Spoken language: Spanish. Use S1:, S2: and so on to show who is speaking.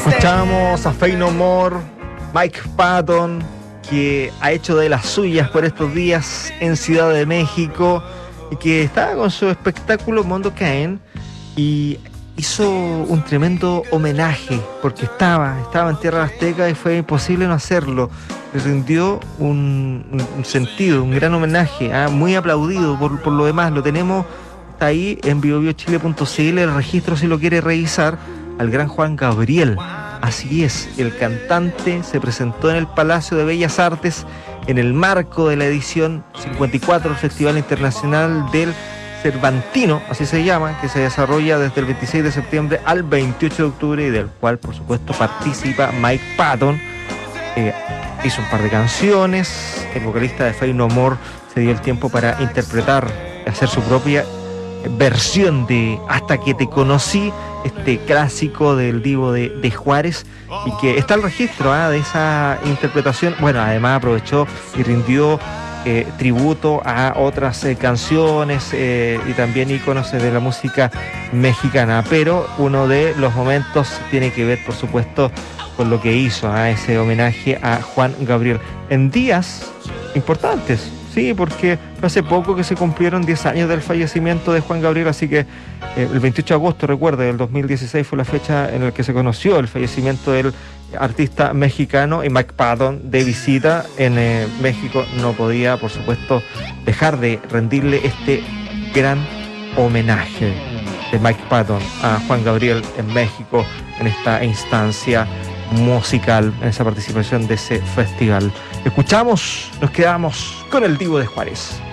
S1: Escuchamos a Faith No More, Mike Patton, que ha hecho de las suyas por estos días en Ciudad de México y que estaba con su espectáculo Mondo Caen y hizo un tremendo homenaje porque estaba en Tierra Azteca y fue imposible no hacerlo. Le rindió un sentido, un gran homenaje, muy aplaudido por lo demás. Lo tenemos, está ahí en biobiochile.cl, el registro si lo quiere revisar, al gran Juan Gabriel. Así es, el cantante se presentó en el Palacio de Bellas Artes en el marco de la edición 54 del Festival Internacional del Cervantino, así se llama, que se desarrolla desde el 26 de septiembre al 28 de octubre y del cual, por supuesto, participa Mike Patton. Hizo un par de canciones, el vocalista de Faith No More se dio el tiempo para interpretar, hacer su propia versión de Hasta que te conocí, este clásico del Divo de Juárez, y que está el registro de esa interpretación. Bueno, además aprovechó y rindió tributo a otras canciones y también íconos de la música mexicana, pero uno de los momentos tiene que ver, por supuesto, con lo que hizo ese homenaje a Juan Gabriel en días importantes. Sí, porque hace poco que se cumplieron 10 años del fallecimiento de Juan Gabriel, así que el 28 de agosto, recuerde, del 2016 fue la fecha en la que se conoció el fallecimiento del artista mexicano, y Mike Patton, de visita en México, no podía, por supuesto, dejar de rendirle este gran homenaje de Mike Patton a Juan Gabriel en México, en esta instancia musical, en esa participación de ese festival. Escuchamos, nos quedamos con el Divo de Juárez.